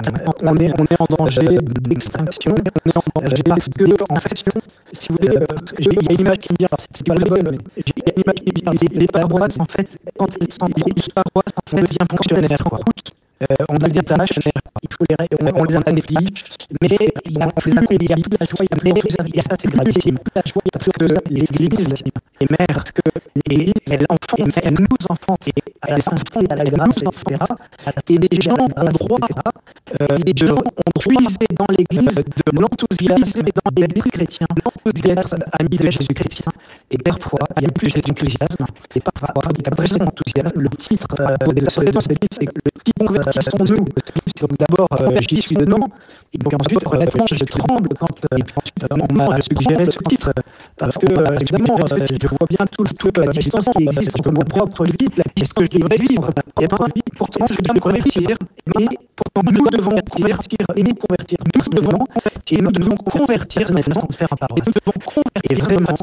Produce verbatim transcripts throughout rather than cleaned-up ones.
on est, on est en danger d'extinction, on est en danger parce que, en fait, si vous voulez, il y a une image qui me vient, alors c'est pas la bonne, mais il y a une image qui me vient, les, les paroisses, en fait, quand les paroisses, en fait, devient fonctionnaire, quoi. Euh, on devient tâche, il faut les, on, on les interdit, mais il n'y a plus la joie, et ça c'est gravissime, parce que les églises, les mères, que les elles enfantent, elles nous enfantent, et elles s'enfantent à la grâce, et cetera. Et les gens ont droit, euh, les gens ont puisé dans l'église de l'enthousiasme dans l'église chrétienne, l'enthousiasme ami de Jésus-Christ. Et parfois, il y a plus d'enthousiasme, et parfois, il y a plus d'enthousiasme. Le titre euh, de la soirée de ce livre, c'est le titre convertissons-nous. Donc d'abord, euh, j'y suis dedans, et donc ensuite, honnêtement, je tremble quand euh, on m'a suggéré ce titre, parce que, euh, évidemment, euh, je vois bien tout, toute la distance qui existe entre mon propre vie, est-ce que je devrais vivre, et pourtant, je dois me convertir, mais pourtant, nous devons convertir, et nous convertir, nous devons convertir, nous devons convertir, maintenant, faire un paroisse. Nous devons convertir, et vraiment,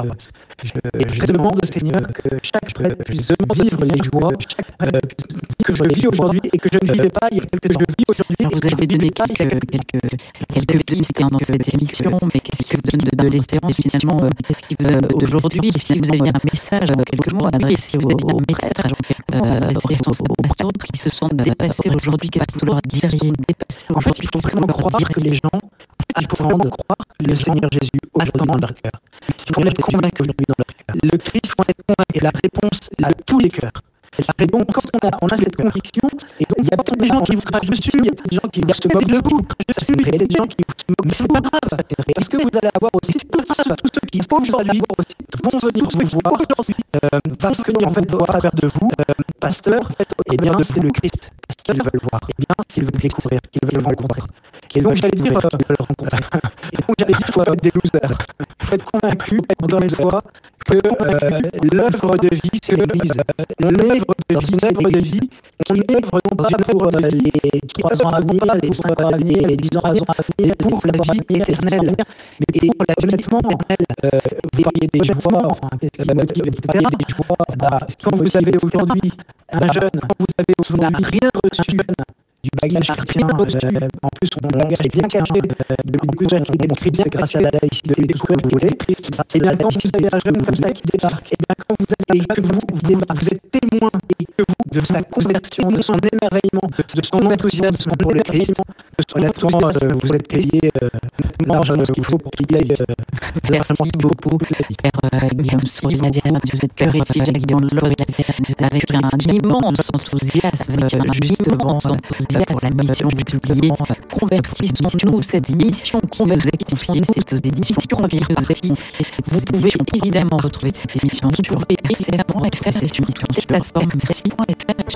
je, je, je demande au Seigneur que chaque prêtre puisse vivre les joies euh, que je vis aujourd'hui et que je ne vivais pas il y a quelques jours. Je vis aujourd'hui. Vous avez donné quelques, quelques, quelques pistes dans cette émission, mais qu'est-ce qui vous donne de l'espérance finalement euh, aujourd'hui? Si vous avez un message, quelques mots à adresser aux, aux messages, euh, aux pasteurs qui se sont dépassés aujourd'hui, qu'est-ce que vous leur diriez? En fait, il faut vraiment croire que les gens, il faut vraiment croire que le Seigneur Jésus aujourd'hui dans leur cœur. Il faut être convaincu aujourd'hui dans leur cœur. Le Christ faut être convaincu, et la réponse à tous les cœurs. Et donc, quand on a, on a cette conviction, et donc il y a pas des gens qui vous crachent dessus, il y a des gens qui se moquent de vous, il y a des gens qui vous moquent, mais c'est pas grave, parce que vous allez avoir aussi tous ceux qui aujourd'hui vont venir vous voir aujourd'hui, euh, parce que en fait, à travers de vous, euh, pasteur, et bien c'est le Christ qu'ils veulent voir, et bien c'est le Christ qu'ils veulent rencontrer. Et donc j'allais dire, euh, et donc j'allais dire, faut être des losers, faut être convaincu, encore une fois, que euh, l'œuvre de vie, c'est l'Église. L'œuvre de vie, une œuvre de vie, qui est une œuvre non pas pour euh, les trois ans à venir, les cinq ans à venir, les dix ans à venir, mais pour la vie éternelle, mais pour l'avènement éternel. Euh, vous voyez des joies, enfin, qu'est-ce qui motive, et cetera. Des joies, bah, quand vous avez aujourd'hui un jeune, quand vous avez aujourd'hui rien reçu du bagage chrétien, euh, en plus son bagage est bien caché, euh, en plus on qui démontre bien grâce à la laïcité de tout ce que vous voulez, c'est bien quand vous avez un jeune comme ça qui débarque, et bien quand vous avez que vous, vous, vous êtes témoin et que vous, de sa conversion, de son émerveillement, de son enthousiasme pour le Christ, de son enthousiasme, vous êtes payé euh, largement ce qu'il faut pour qu'il aille. Euh, Merci beaucoup, Père euh, Guillaume Souriavière, vous êtes cœur et fille avec avec un immense enthousiasme, un justement enthousiasme pour la mission que vous publiez. Convertissons-nous, cette mission qu'on vous a confiée, cette édition que vous pouvez évidemment retrouver cette émission sur excellent F M, sur les plateformes. Merci.